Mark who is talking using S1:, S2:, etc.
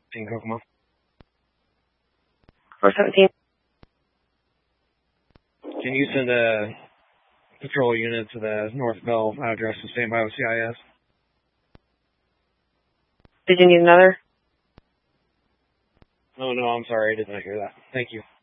S1: in Kokomo.
S2: 417.
S1: Can you send a patrol unit to the North Bell address to stand by with CIS?
S2: Did you need another?
S1: Oh, no, I'm sorry. I did not hear that. Thank you.